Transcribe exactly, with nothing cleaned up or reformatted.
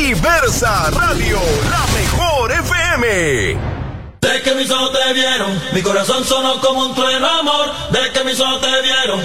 Diversa Radio, la mejor F M. De que mis ojos te vieron, mi corazón sonó como un trueno, amor. De que mis ojos te vieron,